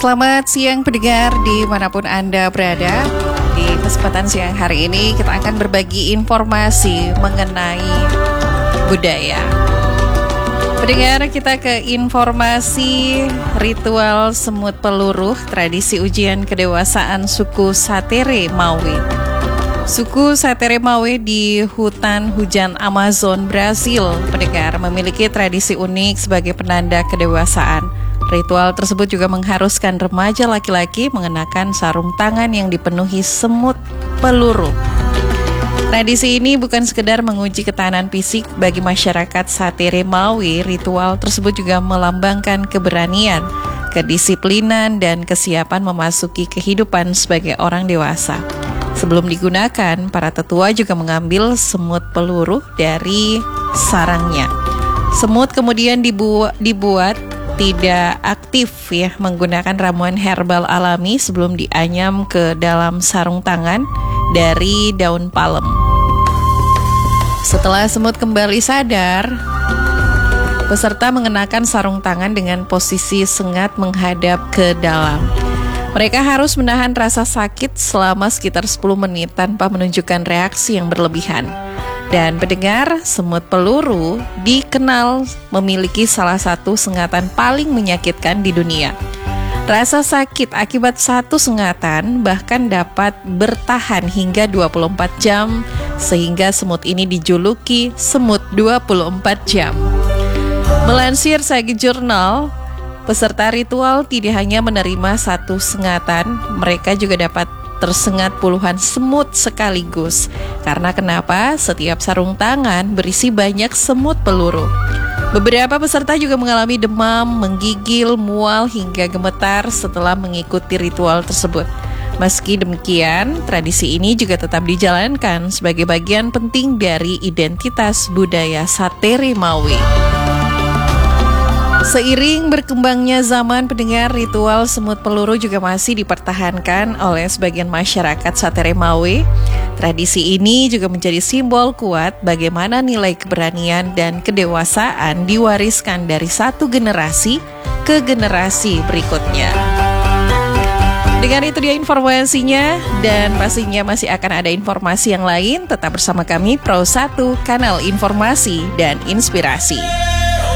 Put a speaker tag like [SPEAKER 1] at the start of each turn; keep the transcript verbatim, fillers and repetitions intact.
[SPEAKER 1] Selamat siang pendengar dimanapun Anda berada. Di kesempatan siang hari ini kita akan berbagi informasi mengenai budaya. Pendengar, kita ke informasi ritual semut peluruh, tradisi ujian kedewasaan suku Satere Mawe. Suku Satere Mawe di hutan hujan Amazon, Brasil, pendengar, memiliki tradisi unik sebagai penanda kedewasaan. Ritual tersebut juga mengharuskan remaja laki-laki mengenakan sarung tangan yang dipenuhi semut peluru. Tradisi ini bukan sekedar menguji ketahanan fisik bagi masyarakat Satere Mawe, ritual tersebut juga melambangkan keberanian, kedisiplinan, dan kesiapan memasuki kehidupan sebagai orang dewasa. Sebelum digunakan, para tetua juga mengambil semut peluru dari sarangnya. Semut kemudian dibu- dibuat tidak aktif ya menggunakan ramuan herbal alami sebelum dianyam ke dalam sarung tangan dari daun palem. Setelah semut kembali sadar, peserta mengenakan sarung tangan dengan posisi sengat menghadap ke dalam. Mereka harus menahan rasa sakit selama sekitar sepuluh menit tanpa menunjukkan reaksi yang berlebihan. Dan pendengar, semut peluru dikenal memiliki salah satu sengatan paling menyakitkan di dunia. Rasa sakit akibat satu sengatan bahkan dapat bertahan hingga dua puluh empat jam, sehingga semut ini dijuluki semut dua puluh empat jam. Melansir Sagi Jurnal, peserta ritual tidak hanya menerima satu sengatan, mereka juga dapat tersengat puluhan semut sekaligus. Karena kenapa? Setiap sarung tangan berisi banyak semut peluru. Beberapa peserta juga mengalami demam, menggigil, mual, hingga gemetar setelah mengikuti ritual tersebut. Meski demikian, tradisi ini juga tetap dijalankan sebagai bagian penting dari identitas budaya Satere Mawe. Seiring berkembangnya zaman, pendengar, ritual semut peluru juga masih dipertahankan oleh sebagian masyarakat Satere Mawe. Tradisi ini juga menjadi simbol kuat bagaimana nilai keberanian dan kedewasaan diwariskan dari satu generasi ke generasi berikutnya. Dengan itu dia informasinya, dan pastinya masih akan ada informasi yang lain. Tetap bersama kami Pro satu, Kanal Informasi dan Inspirasi.